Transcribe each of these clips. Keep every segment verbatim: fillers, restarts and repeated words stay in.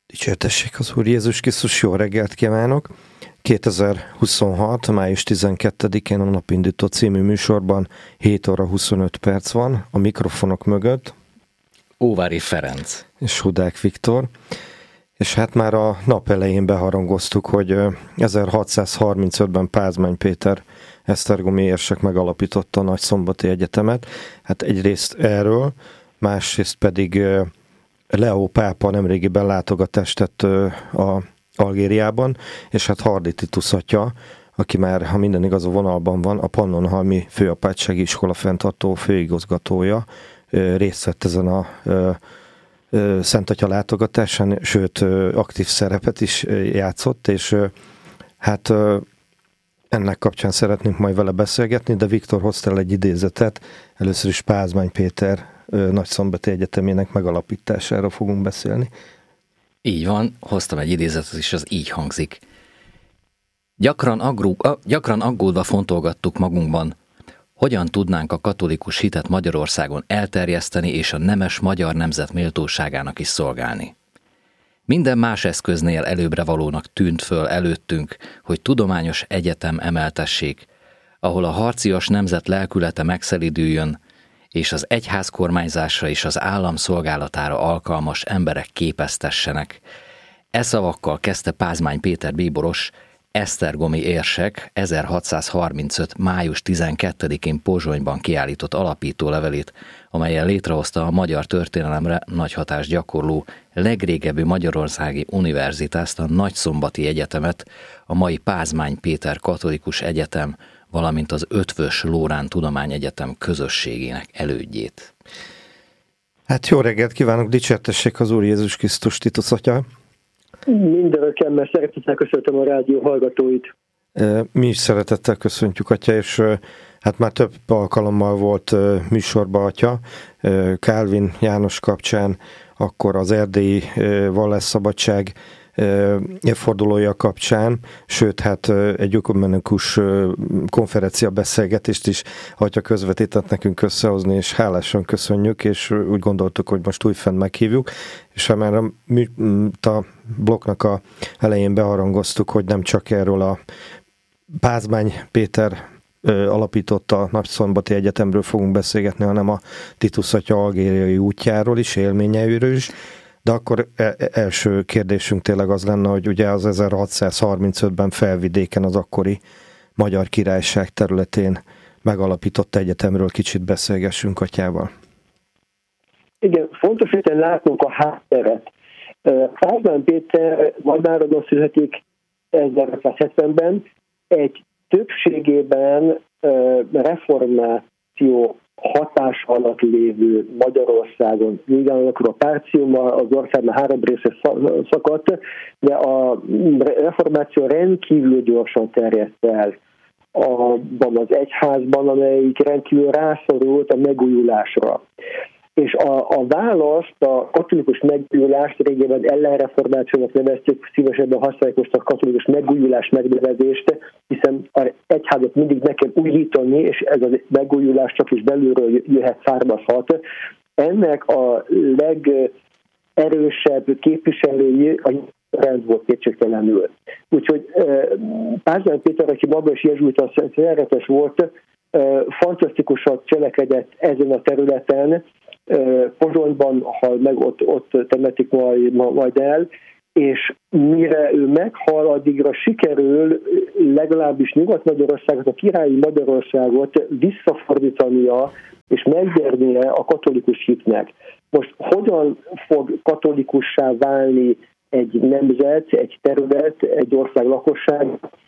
Dicsértessék az Úr Jézus Krisztus, jó reggelt kívánok! kétezer-huszonhat. május tizenkettedikén a Napindító című műsorban hét óra huszonöt perc van, a mikrofonok mögött Óvári Ferenc és Hudák Viktor, és hát már a nap elején beharangoztuk, hogy ezerhatszázharmincötben Pázmány Péter esztergomi érsek megalapította a Nagyszombati Egyetemet. Hát egyrészt erről, másrészt pedig Leó pápa nemrégiben látogatást tett a Algériában, és hát Hardy Titus atya, aki már, ha minden igaz, a vonalban van, a Pannonhalmi Főapátsági Iskola fenntartó főigazgatója, részt vett ezen a Szent Atya látogatásán, sőt aktív szerepet is játszott, és hát ennek kapcsán szeretnénk majd vele beszélgetni, de Viktor hoztál egy idézetet, először is Pázmány Péter Nagyszombati Egyetemének megalapítására fogunk beszélni. Így van, hoztam egy idézetet, és az így hangzik. Gyakran, agrú, gyakran aggódva fontolgattuk magunkban, hogyan tudnánk a katolikus hitet Magyarországon elterjeszteni és a nemes magyar nemzet méltóságának is szolgálni. Minden más eszköznél előbbre valónak tűnt föl előttünk, hogy tudományos egyetem emeltessék, ahol a harcias nemzet lelkülete megszelidüljön, és az egyház kormányzásra és az állam szolgálatára alkalmas emberek képeztessenek. E szavakkal kezdte Pázmány Péter bíboros, esztergomi érsek ezerhatszázharmincöt. május tizenkettedikén Pozsonyban kiállított alapító levelét, amelyen létrehozta a magyar történelemre nagy hatást gyakorló legrégebbi magyarországi univerzitást, a Nagyszombati Egyetemet, a mai Pázmány Péter Katolikus Egyetem, valamint az Ötvös Lórán Tudományegyetem közösségének elődjét. Hát jó reggelt kívánok, dicsértessék az Úr Jézus Krisztus, Titus atya! Mindenekemmel szeretettel köszöntöm a rádió hallgatóit. Mi is szeretettel köszöntjük, atya, és hát már több alkalommal volt műsorba, atya, Kálvin János kapcsán, akkor az erdélyi vallásszabadság évfordulója kapcsán, sőt, hát egy ökumenikus konferencia beszélgetést is atya közvetített nekünk összehozni, és hálásan köszönjük, és úgy gondoltuk, hogy most újfent meghívjuk, és ha már a, a blokknak a elején beharangoztuk, hogy nem csak erről a Pázmány Péter alapította a Nagyszombati Egyetemről fogunk beszélgetni, hanem a Titus atya algériai útjáról is, élményeiről is. De akkor első kérdésünk tényleg az lenne, hogy ugye az ezerhatszázharmincötben Felvidéken, az akkori Magyar Királyság területén megalapított egyetemről kicsit beszélgessünk atyával. Igen, fontos, hogy látnunk a hátteret. Pázmány Péter Nagyváradon születik ezerhatszázhetvenben, egy többségében reformáció hatás alatt lévő Magyarországon, nyilván akkor a párcium az országban három része szakadt, de a reformáció rendkívül gyorsan terjedt el abban az egyházban, amelyik rendkívül rászorult a megújulásra. És a, a választ, a katolikus megújulást régebben ellenreformációnak neveztük, szívesebben használják most a katolikus megújulás megnevezést, hiszen az egyházat mindig meg kell újítani, és ez a megújulás csak is belülről jöhet, származhat. Ennek a legerősebb képviselői a rend volt kétségtelenül. Úgyhogy Pázmány Péter, aki maga is jezsuita szerzetes volt, fantasztikusat cselekedett ezen a területen, Pozsonyban hal meg, ott, ott temetik majd, majd el, és mire ő meghal, addigra sikerül legalábbis Nyugat-Magyarországot, a királyi Magyarországot visszafordítania és megnyernie a katolikus hitnek. Most hogyan fog katolikussá válni egy nemzet, egy terület, egy ország lakosság?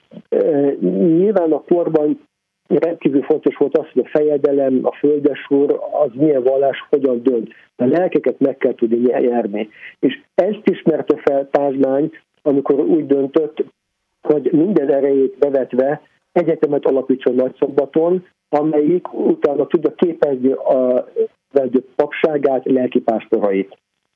Nyilván a korban rendkívül fontos volt az, hogy a fejedelem, a földesúr, az milyen vallás, hogyan dönt. A lelkeket meg kell tudni nyerni. És ezt ismerte fel Pázmány, amikor úgy döntött, hogy minden erejét bevetve egyetemet alapítson Nagyszombaton, amelyik utána tudja képezni a vezető papságát, lelkipásztorait.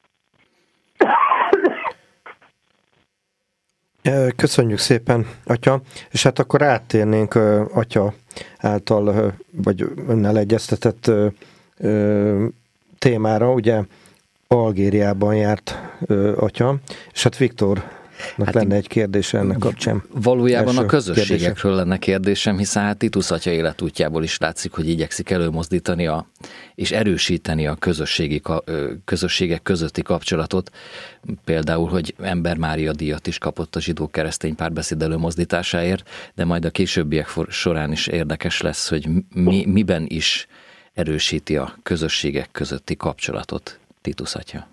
Köszönjük szépen, atya, és hát akkor áttérnénk atya által, vagy önnel egyeztetett témára. Ugye Algériában járt atya, és hát Viktor, hát lenne egy kérdés ennek kapcsán. Valójában Első a közösségekről kérdése. lenne kérdésem, hiszen hát Titus atya életútjából is látszik, hogy igyekszik előmozdítani a, és erősíteni a közösségi, közösségek közötti kapcsolatot. Például, hogy Ember Mária díjat is kapott a zsidó-keresztény párbeszéd előmozdításáért, de majd a későbbiek során is érdekes lesz, hogy mi, miben is erősíti a közösségek közötti kapcsolatot Titus atya.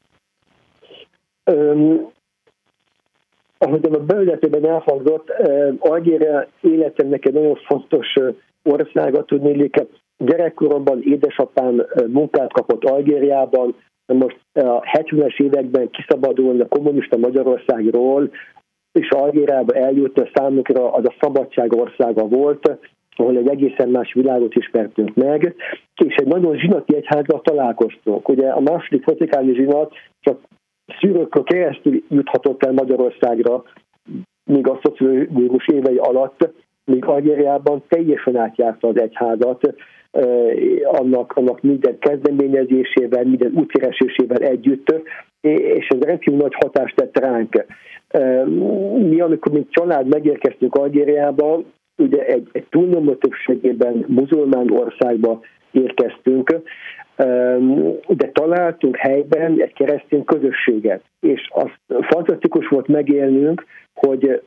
Um. Ahogyan a bevezetőben elhangzott, Algéria életemnek egy nagyon fontos országa, tudnélik. Gyerekkoromban édesapám munkát kapott Algériában, most a hetvenes években kiszabadulni a kommunista Magyarországról, és Algériába eljutni számunkra az a szabadság országa volt, ahol egy egészen más világot ismertünk meg, és egy nagyon zsinati egyházzal találkoztunk. Ugye a második vatikáni zsinat csak szűrőkről keresztül juthatott el Magyarországra, míg a szocializmus évei alatt, míg Algériában teljesen átjárta az egyházat, annak, annak minden kezdeményezésével, minden útkeresésével együtt, és ez rendkívül nagy hatást tett ránk. Mi, amikor mint család megérkeztünk Algériába, ugye egy, egy túlnyomó többségében muzulmán országba érkeztünk, de találtunk helyben egy keresztény közösséget, és az fantasztikus volt megélnünk, hogy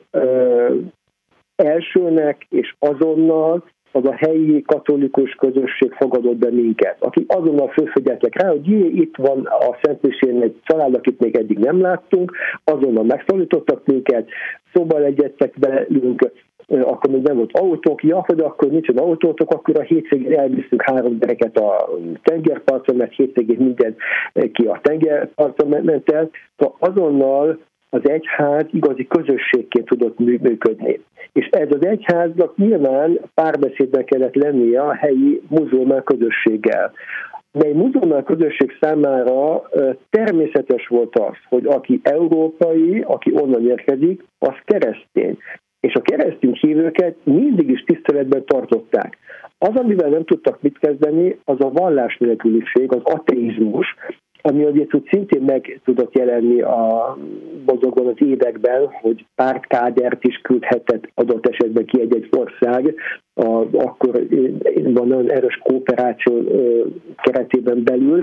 elsőnek és azonnal az a helyi katolikus közösség fogadott be minket, akik azonnal fölfigyeltek rá, hogy jé, itt van a Szentmisén egy család, akit még eddig nem láttunk, azonnal megszólítottak minket, szóba egyettek velünk, akkor még nem volt autók, ja, hogy akkor nincsen autótok, akkor a hétvégén elviszünk három gyereket a tengerparton, mert hétvégén minden ki a tengerparton ment el. Szóval azonnal az egyház igazi közösségként tudott működni. És ez az egyháznak nyilván párbeszédben kellett lennie a helyi muzulmán közösséggel. De egy muzulmán közösség számára természetes volt az, hogy aki európai, aki onnan érkezik, az keresztény. És a keresztény hívőket mindig is tiszteletben tartották. Az, amivel nem tudtak mit kezdeni, az a vallás nélküliség, az ateizmus, ami azért úgy szintén meg tudott jelenni a mozogban az években, hogy pártkádert is küldhetett adott esetben ki egy-egy ország, a, akkor van nagyon erős kooperáció keretében belül,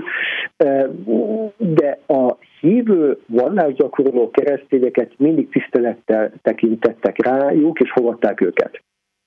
de a hívő vallásgyakorló keresztényeket mindig tisztelettel tekintettek rájuk, és fogadták őket.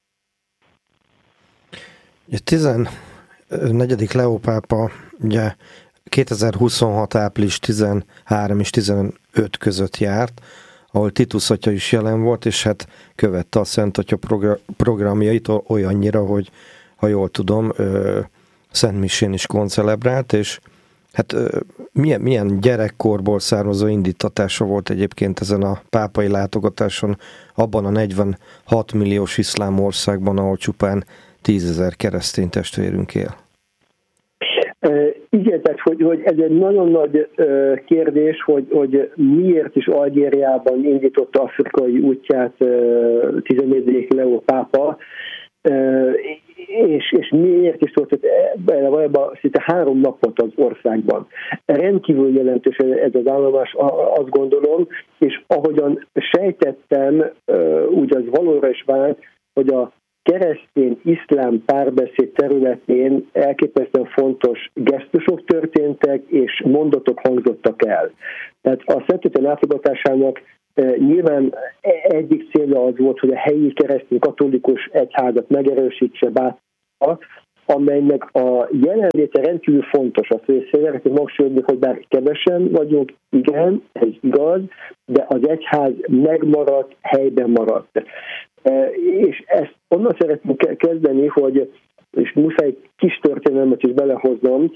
A tizennegyedik Leó pápa ugye kétezer-huszonhat április tizenhárom és tizenöt között járt, ahol Titus atya is jelen volt, és hát követte a Szent Atya programjait olyannyira, hogy ha jól tudom, Szent Misén is koncelebrált, és hát milyen, milyen gyerekkorból származó indítatása volt egyébként ezen a pápai látogatáson, abban a negyvenhat milliós iszlám országban, ahol csupán tízezer keresztény testvérünk él. Uh, igen, tehát hogy, hogy ez egy nagyon nagy uh, kérdés, hogy, hogy miért is Algériában indította afrikai útját uh, tizennegyedik Leó pápa, uh, és, és miért is volt valójában szinte három napot az országban. Rendkívül jelentős ez az állomás, azt gondolom, és ahogyan sejtettem, uh, úgy az valóra is vált, hogy a keresztény-iszlám párbeszéd területén elképesztően fontos gesztusok történtek, és mondatok hangzottak el. Tehát a Szent Atya látogatásának e, nyilván egyik célja az volt, hogy a helyi keresztény katolikus egyházat megerősítse, bátorítsa, amelynek a jelenléte rendkívül fontos. Azt szeretném hangsúlyozni, hogy bár kevesen vagyunk, igen, ez igaz, de az egyház megmaradt, helyben maradt. És ezt onnan szeretnénk kezdeni, hogy, és muszáj egy kis történelmet is belehoznom,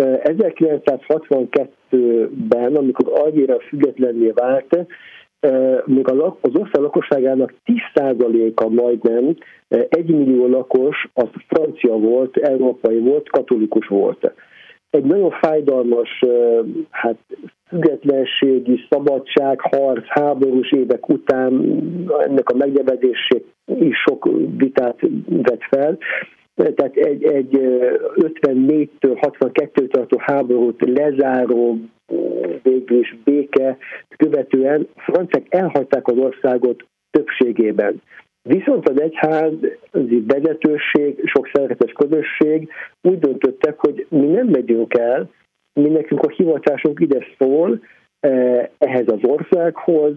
ezerkilencszázhatvankettőben, amikor Algéria függetlenné vált, még az ország lakosságának tíz százaléka majdnem, egy millió lakos, az francia volt, európai volt, katolikus volt. Egy nagyon fájdalmas, hát függetlenségi, szabadság, harc, háborús évek után ennek a megnevezését is sok vitát vett fel, tehát egy, egy ötvennégytől hatvankettőig tartó háborút lezáró végül is béke követően a franciák elhagyták az országot többségében. Viszont az egyházi vezetőség, sok szeretetes közösség úgy döntöttek, hogy mi nem megyünk el, mi nekünk a hivatásunk ide szól, ehhez az országhoz,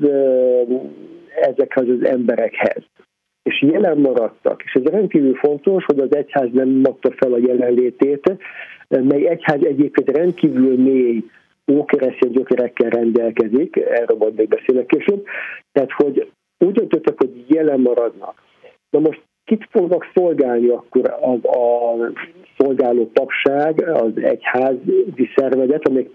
ezekhez az emberekhez. És jelen maradtak. És ez rendkívül fontos, hogy az egyház nem adta fel a jelenlétét, mely egyház egyébként rendkívül mély ókeresztény gyökerekkel rendelkezik, erről majd még beszélek később, tehát hogy úgy döntöttek, hogy jelen maradnak. Na most kit fognak szolgálni akkor az a szolgáló papság, az egyházi szervezet, amely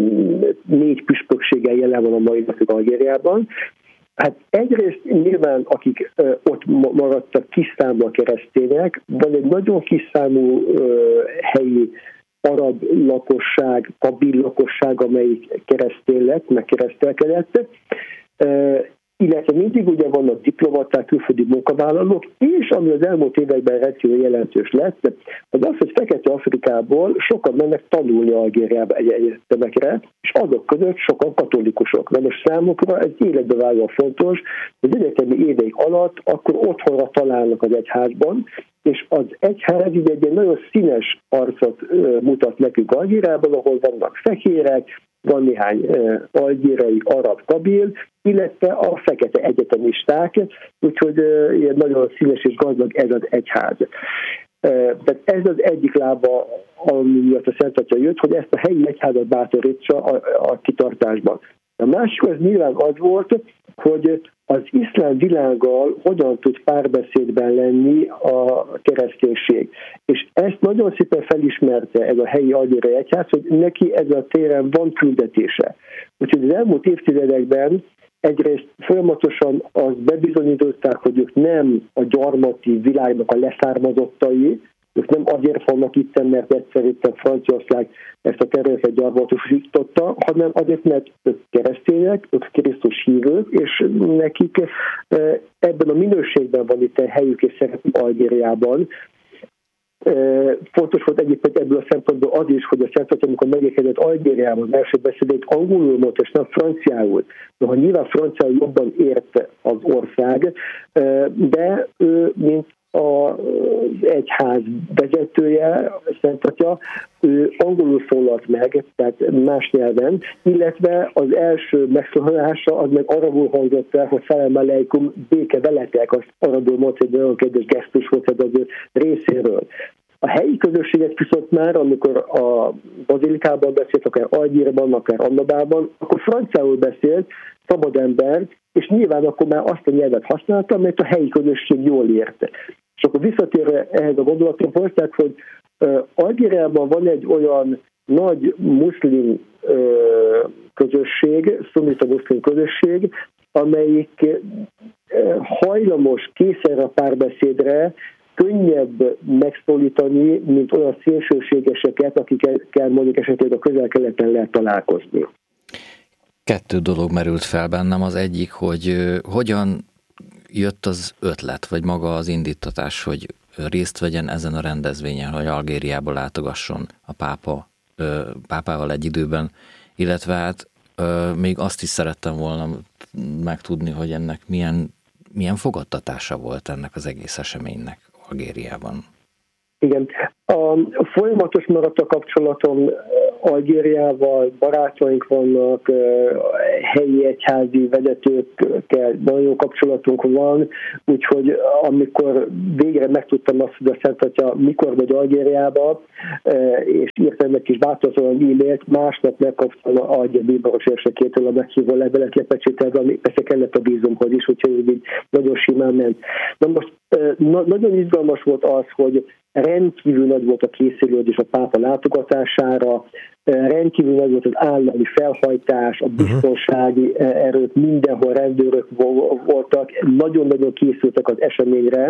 négy püspökséggel jelen van a mai napig Algériában. Hát egyrészt nyilván, akik ö, ott maradtak kis számú keresztények, van egy nagyon kis számú ö, helyi arab lakosság, kabil lakosság, amelyik keresztény lett, meg keresztelkedett, ö, illetve mindig ugye vannak diplomaták, külföldi munkavállalók, és ami az elmúlt években rendkívül jelentős lett, az az, hogy Fekete-Afrikából sokan mennek tanulni Algériába egyetemekre, és azok között sokan katolikusok. De most számukra ez életbevágóan fontos, hogy az egyetemi éveik alatt akkor otthonra találnak az egyházban, és az egyház így egy nagyon színes arcot mutat nekünk Algériában, ahol vannak fehérek, van néhány uh, algériai arab kabil, illetve a fekete egyetemisták, úgyhogy uh, ilyen nagyon színes és gazdag ez az egyház. Uh, tehát ez az egyik lába, ami miatt a Szent Atya jött, hogy ezt a helyi egyházat bátorítsa a, a kitartásban. A másik az nyilván az volt, hogy az iszlám világgal hogyan tud párbeszédben lenni a kereszténység. És ezt nagyon szépen felismerte ez a helyi algériai egyház, hogy neki ezen a téren van küldetése. Úgyhogy az elmúlt évtizedekben egyrészt folyamatosan azt bebizonyították, hogy ők nem a gyarmati világnak a leszármazottai, ők nem azért vannak itt, mert egyszerűen Franciaország ezt a területet gyarmatosította, hanem azért, mert ők keresztények, ők Krisztus hívők, és nekik ebben a minőségben van itt a helyük és szerepük Algériában. Fontos volt egyébként ebből a szempontból az is, hogy a Szent Atya, amikor megérkezett Algériában, az első beszédét angolul mondta, és nem franciául. Noha nyilván franciául jobban ért az ország, de ő, mint az egyház vezetője, a Szent Atya, ő angolul szólalt meg, tehát más nyelven, illetve az első megszólalása az meg arabul hangzott el, hogy Szalám aleikum, béke veletek, azt arabul mondta, egy nagyon kedves gesztus volt az ő részéről. A helyi közösségek viszont már, amikor a bazilikában beszélt, akár Algírban, akár Annabában, akkor franciául beszélt, szabad ember, és nyilván akkor már azt a nyelvet használta, amelyet a helyi közösség jól érte. És akkor visszatérve ehhez a gondolatom, hozták, hogy uh, Algériában van egy olyan nagy muszlim uh, közösség, szunita muszlim közösség, amelyik uh, hajlamos, készen a párbeszédre, könnyebb megszólítani, mint olyan szélsőségeseket, akikkel mondjuk esetleg a közel-keleten lehet találkozni. Kettő dolog merült fel bennem. Az egyik, hogy hogyan jött az ötlet, vagy maga az indítatás, hogy részt vegyen ezen a rendezvényen, hogy Algériába látogasson a pápa, pápával egy időben, illetve hát még azt is szerettem volna megtudni, hogy ennek milyen, milyen fogadtatása volt ennek az egész eseménynek Algériában. Igen, a folyamatos maradt a kapcsolatom Algériával, barátaink vannak, helyi egyházi vezetőkkel nagyon jó kapcsolatunk van, úgyhogy amikor végre megtudtam azt, hogy a Szent Atya mikor megy Algériába, és írtam neki is bátortalan e-mailt, másnap megkaptam a Algér bíboros érsekétől a meghívó levelet lepecsételve, ami persze kellett a vízumhoz is, úgyhogy így nagyon simán ment. Na most na, nagyon izgalmas volt az, hogy rendkívül nagy volt a készülődés a pápa látogatásására, rendkívül nagy volt az állami felhajtás, a biztonsági erők, mindenhol rendőrök voltak, nagyon-nagyon készültek az eseményre,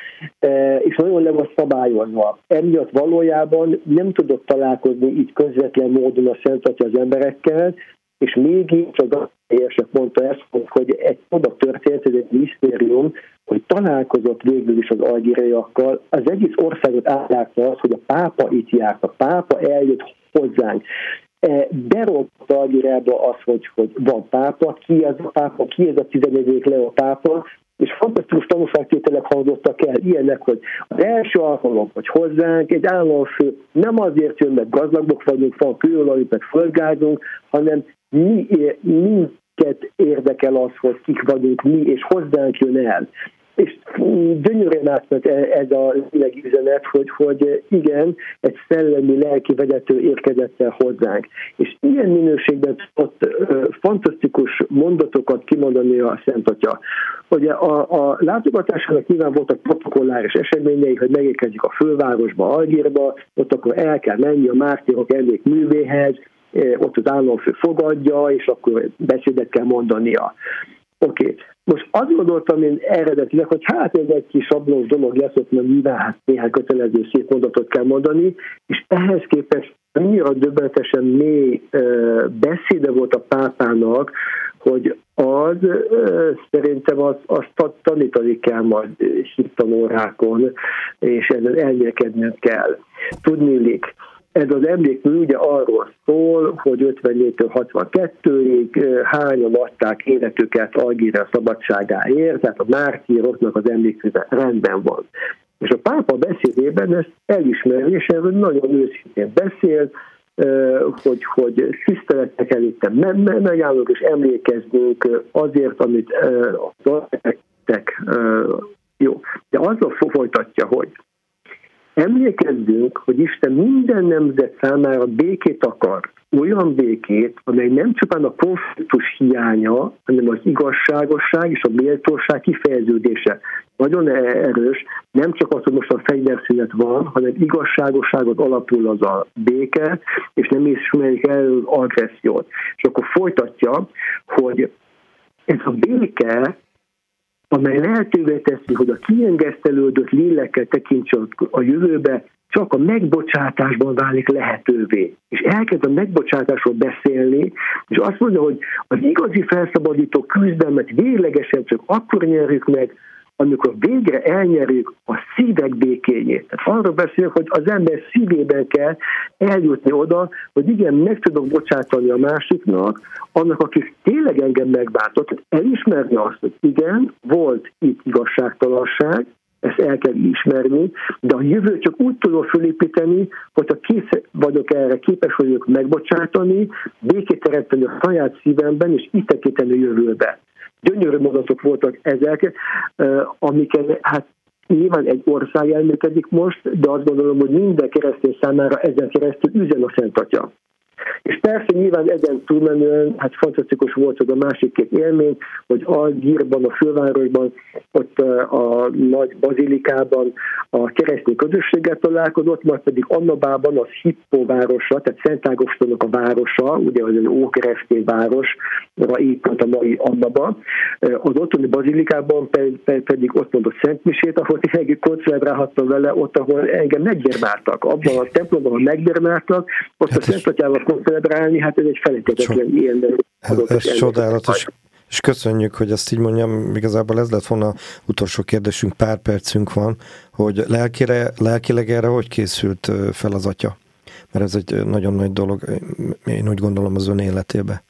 és nagyon le volt szabályozva. Emiatt valójában nem tudott találkozni így közvetlen módon a Szent Atya az emberekkel, és mégis a gazdaságosok mondta ezt, hogy egy oda történt, ez egy misztérium, hogy találkozott végül is az algériaiakkal, az egész országot átlátta az, hogy a pápa itt járt, a pápa eljött hozzánk. Beront Algériába az, hogy, hogy van pápa, ki ez a pápa, ki ez a tizenegyedik Leó pápa, és fantasztikus tanúságtételek hangzottak el, ilyenek, hogy az első alkalom, hogy hozzánk egy államfő nem azért jön, mert gazdagok vagyunk, van kőolaj, meg földgázunk, hanem mi, minket érdekel az, hogy kik vagyunk mi, és hozzánk jön el. És gyönyörűen átment ez a lényegi üzenet, hogy, hogy igen, egy szellemi, lelki vezető érkezett el hozzánk. És ilyen minőségben ott fantasztikus mondatokat kimondani a Szent Atya. Ugye a, a látogatásának nyilván voltak protokolláris eseményei, hogy megérkezik a fővárosba, Algírba, ott akkor el kell menni a mártírok emlék művéhez, ott az államfő fogadja, és akkor beszédet kell mondania. Oké. Okay. Most azt gondoltam én eredetileg, hogy hát ez egy kis sablós dolog lesz, ott nem mivel hát néhány kötelező szép mondatot kell mondani, és ehhez képest annyira döbbenetesen mély beszéde volt a pápának, hogy az szerintem azt, azt tanítani kell majd hittanórákon, és ezen elmélkednünk kell. Tudniillik, ez az emlékmű ugye arról szól, hogy ötvennégytől hatvankettőig hányan adták életüket Algíria szabadságáért, tehát a mártíroknak az emlékműve rendben van. És a pápa beszédében ezt elismeri, és erről nagyon őszintén beszél, hogy, hogy tiszteletnek előttem megállunk, és emlékezzünk azért, amit tettek. Jó, de azzal folytatja, hogy emlékezzünk, hogy Isten minden nemzet számára békét akar, olyan békét, amely nem csupán a konfliktus hiánya, hanem az igazságosság és a méltóság kifejeződése. Nagyon erős, nem csak az, hogy most a fegyverszünet van, hanem igazságosságot alapul az a béke, és nem ismerik el az agressziót. És akkor folytatja, hogy ez a béke, amely lehetővé teszi, hogy a kiengesztelődött lélekkel tekintsen a jövőbe, csak a megbocsátásban válik lehetővé. És elkezd a megbocsátásról beszélni, és azt mondja, hogy az igazi felszabadító küzdelmet véglegesen csak akkor nyerjük meg, amikor végre elnyerjük a szívek békéjét. Tehát arról beszélünk, hogy az ember szívében kell eljutni oda, hogy igen, meg tudok bocsátani a másiknak, annak, aki tényleg engem megbántott, elismerni azt, hogy igen, volt itt igazságtalanság, ezt el kell ismerni, de a jövő csak úgy tudom fölépíteni, hogyha kész vagyok erre, képes vagyok megbocsátani, békét teremteni a saját szívemben, és itekíteni a jövőbe. Gyönyörű mondatok voltak ezek, amiken hát nyilván egy ország elműködik most, de azt gondolom, hogy minden keresztény számára ezen keresztül üzen a Szent Atya. És persze nyilván ezen túlmenően, hát fantasztikus volt az a másik két élmény, hogy Algírban, a fővárosban, ott a nagy bazilikában a keresztény közösséggel találkozott, majd pedig Annabában az Hippo városa, tehát Szent Ágostonnak a városa, ugye az egy ókeresztény városra épült a mai Annaba. Az ottani bazilikában pedig ott mondott szentmisét, ahol tényleg koncelebrálhattam vele, ott, ahol engem megbérmáltak. Abban a templomban, ahol megbérmáltak, ott hát a Szent Atyával celebrálni, hát ez egy felejthetetlen so, ilyen. Ez, ez csodálatos, és köszönjük, hogy ezt így mondjam, igazából ez lett volna utolsó kérdésünk, pár percünk van, hogy lelkire, lelkileg erre hogy készült fel az Atya? Mert ez egy nagyon nagy dolog, én úgy gondolom az ön életébe.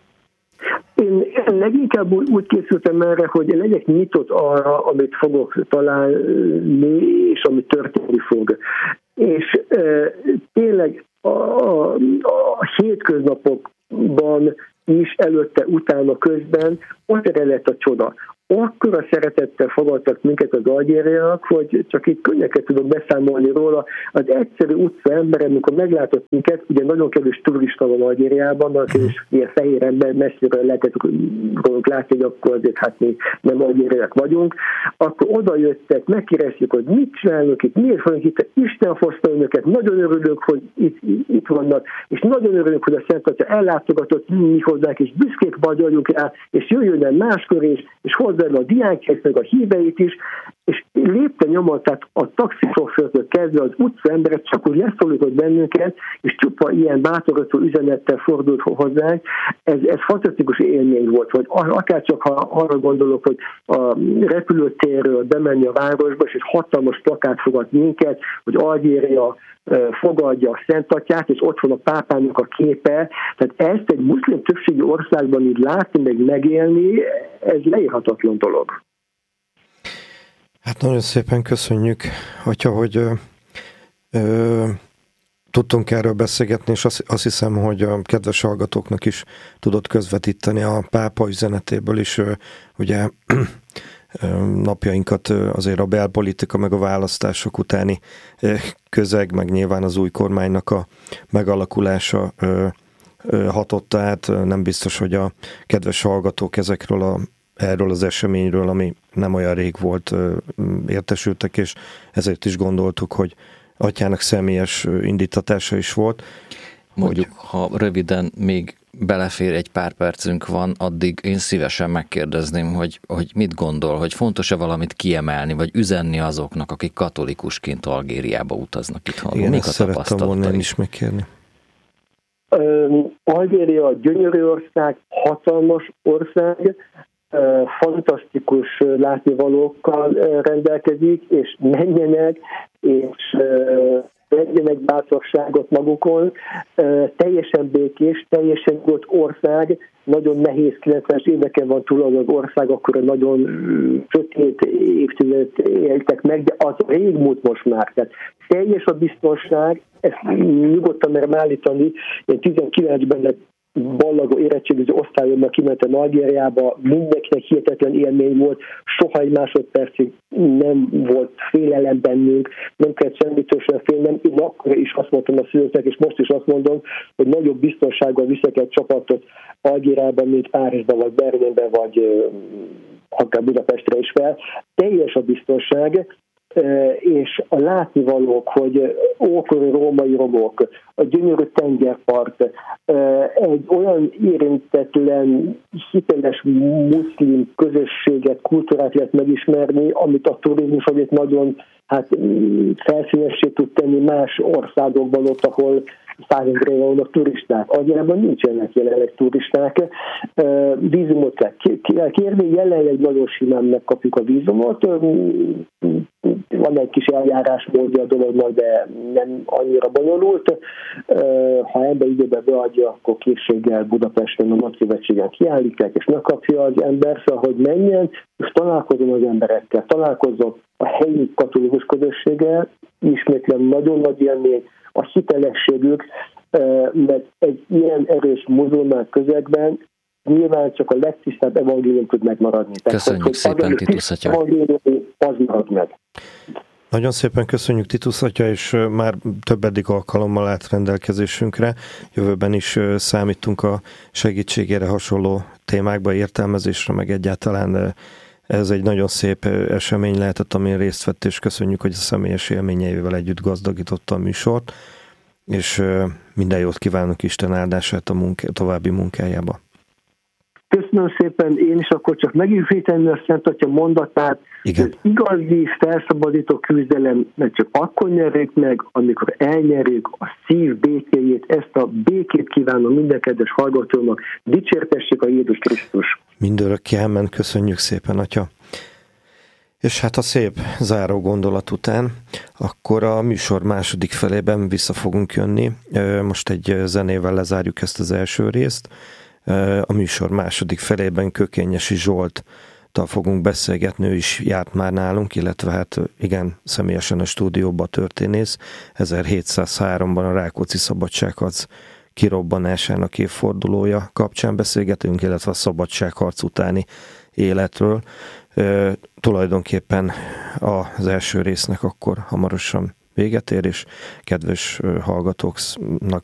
Én leginkább úgy készültem erre, hogy legyek nyitott arra, amit fogok találni, és amit történni fog. És e, tényleg a, a, a hétköznapokban is, előtte, utána, közben ott eredett a csoda. Akkora szeretettel fogadtak minket az algériaiak, hogy csak itt könnyeket tudok beszámolni róla. Az egyszerű utca ember, amikor meglátott minket, ugye nagyon kevés turista van Algériában, és ilyen fehér ember messziről lehetett rólunk látni, hogy akkor azért hát mi nem algériaiak vagyunk, akkor oda jöttek, megkérdeztük, hogy mit csinálunk itt, miért vagyunk itt, Isten hozta önöket, nagyon örülünk, hogy itt, itt vannak, és nagyon örülünk, hogy a Szent Atya ellátogatott mi hozzánk, és büszkék vagyunk rá, és jöjjön el máskor is, és vonzza el a diákjait, meg a híveit is, és lépte nyomon, tehát a taxisofőrtől kezdve az utca emberek csak úgy leszólított bennünket, és csupa ilyen bátorító üzenettel fordult hozzánk. Ez, ez fantasztikus élmény volt, hogy akár csak ha arra gondolok, hogy a repülőtérről bemenni a városba, és egy hatalmas plakát fogad minket, hogy Algéria fogadja a Szent Atyát, és ott van a pápának a képe. Tehát ezt egy muszlim többségi országban így látni, meg megélni, ez leírhatatlan dolog. Hát nagyon szépen köszönjük, Atya, hogy ö, ö, tudtunk erről beszélgetni, és azt, azt hiszem, hogy a kedves hallgatóknak is tudott közvetíteni a pápa üzenetéből is, ö, ugye napjainkat azért a belpolitika, meg a választások utáni közeg, meg nyilván az új kormánynak a megalakulása hatotta át. Nem biztos, hogy a kedves hallgatók ezekről a, erről az eseményről, ami nem olyan rég volt, értesültek, és ezért is gondoltuk, hogy Atyának személyes indítatása is volt. Mondjuk, hogy... ha röviden még belefér, egy pár percünk van, addig én szívesen megkérdezném, hogy, hogy mit gondol, hogy fontos-e valamit kiemelni, vagy üzenni azoknak, akik katolikusként Algériába utaznak itthon. Igen, ezt szerettem volna én is megkérni. Algéria gyönyörű ország, hatalmas ország, fantasztikus látnivalókkal rendelkezik, és menjenek, és vegyenek bátorságot magukon. Teljesen békés, teljesen nyugodt ország, nagyon nehéz kilencvenes éveken van túl az az ország, akkor nagyon sötét évtizedet éltek meg, de az régmúlt most már. Tehát teljes a biztonság, ezt nyugodtan merem állítani, én tizenkilencben lett ballagó érettségiző osztályommal kimentem Algériába, mindenkinek hihetetlen élmény volt, soha egy másodpercig nem volt félelem bennünk, nem kellett semmitől sem félnem. Én akkor is azt mondtam a szülőknek, és most is azt mondom, hogy nagyobb biztonsággal viszek egy csapatot Algériában, mint Párizsban, vagy Berlinben, vagy akár Budapestre is fel. Teljes a biztonság, és a látnivalók, hogy ókori római romok, a gyönyörű tengerpart, egy olyan érintetlen, hiteles muszlim közösséget, kultúrát lehet megismerni, amit a turizmus azért nagyon hát, felszínessé tud tenni más országokban, ott, ahol százezren vannak turisták. Algériában nincsenek jelenleg turisták. Vízumot kell kérni, jelenleg nagyon simán megkapjuk a vízumot. Van egy kis eljárásmódja a dolognak, de nem annyira bonyolult. Ha ebben időben beadja, akkor készséggel Budapesten a Nagykövetségen kiállítják, és megkapja az ember, szóval, hogy menjen, és találkozom az emberekkel, találkozom a helyi katolikus közösséggel, ismétlem nagyon nagy élmény, a hitelességük, mert egy ilyen erős muzulmán közegben nyilván csak a legtisztább evangélium tud megmaradni. Köszönjük Tehát, szépen, Titus Atya. Az marad meg. Nagyon szépen köszönjük, Titus Atya, és már több eddig alkalommal állt rendelkezésünkre. Jövőben is számítunk a segítségére hasonló témákba, értelmezésre, meg egyáltalán ez egy nagyon szép esemény lehetett, amin részt vett, és köszönjük, hogy a személyes élményeivel együtt gazdagította a műsort, és minden jót kívánok, Isten áldását a munka, további munkájába. Köszönöm szépen, én is akkor csak megismételni a Szent Atya mondatát, Igen. hogy igazi felszabadító küzdelem, mert csak akkor nyerjük meg, amikor elnyerjük a szív békéjét. Ezt a békét kívánom minden kedves hallgatónak, dicsértessék a Jézus Krisztus. Mindörökké amen, köszönjük szépen, Atya. És hát a szép záró gondolat után, akkor a műsor második felében vissza fogunk jönni. Most egy zenével lezárjuk ezt az első részt. A műsor második felében Kökényesi Zsolttal fogunk beszélgetni, ő is járt már nálunk, illetve hát igen, személyesen a stúdióban történész. ezerhétszázháromban a Rákóczi szabadságharc kirobbanásának évfordulója kapcsán beszélgetünk, illetve a szabadságharc utáni életről. E, tulajdonképpen az első résznek akkor hamarosan véget ér, és kedves hallgatóknak